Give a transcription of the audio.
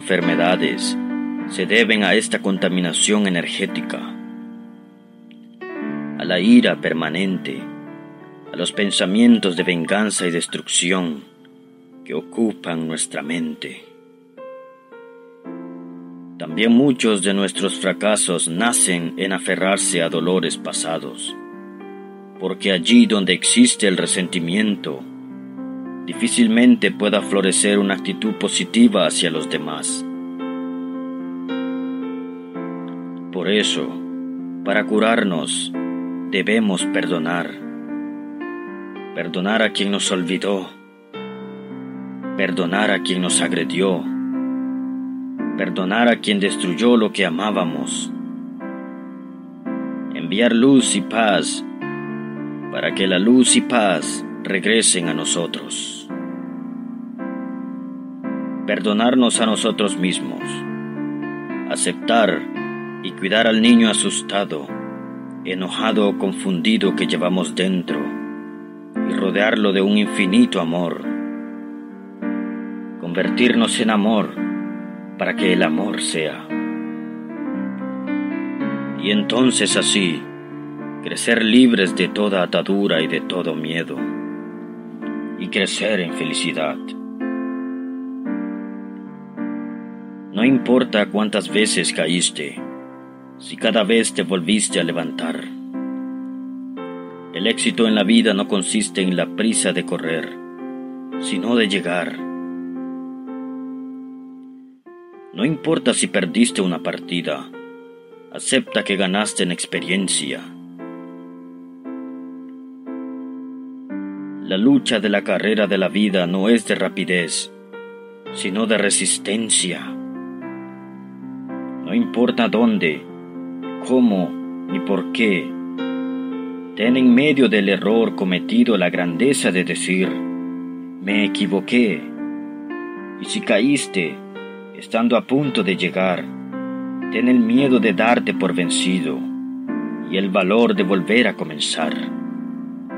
enfermedades se deben a esta contaminación energética, a la ira permanente, a los pensamientos de venganza y destrucción que ocupan nuestra mente. También muchos de nuestros fracasos nacen en aferrarse a dolores pasados, porque allí donde existe el resentimiento, difícilmente pueda florecer una actitud positiva hacia los demás. Por eso, para curarnos, debemos perdonar. Perdonar a quien nos olvidó, perdonar a quien nos agredió, perdonar a quien destruyó lo que amábamos, enviar luz y paz para que la luz y paz regresen a nosotros. Perdonarnos a nosotros mismos, aceptar y cuidar al niño asustado, enojado o confundido que llevamos dentro y rodearlo de un infinito amor. Convertirnos en amor para que el amor sea. Y entonces así, crecer libres de toda atadura y de todo miedo, y crecer en felicidad. No importa cuántas veces caíste, si cada vez te volviste a levantar. El éxito en la vida no consiste en la prisa de correr, sino de llegar. No importa si perdiste una partida, acepta que ganaste en experiencia. La lucha de la carrera de la vida no es de rapidez, sino de resistencia. No importa dónde, cómo ni por qué, ten en medio del error cometido la grandeza de decir, me equivoqué. Y si caíste, estando a punto de llegar, ten el miedo de darte por vencido y el valor de volver a comenzar.